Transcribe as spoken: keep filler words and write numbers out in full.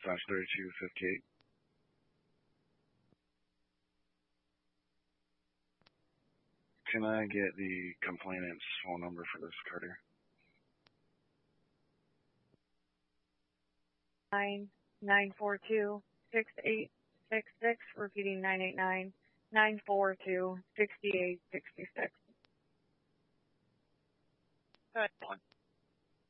slash thirty-two fifty-eight. Can I get the complainant's phone number for this, Carter? Nine nine four two six eight six six. Repeating nine eight nine nine four two six eight six six. Good one.